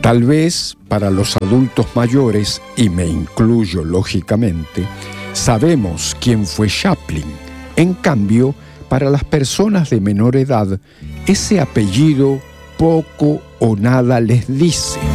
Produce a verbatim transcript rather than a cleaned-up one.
Tal vez para los adultos mayores, y me incluyo lógicamente, sabemos quién fue Chaplin. En cambio, para las personas de menor edad, ese apellido poco o nada les dice.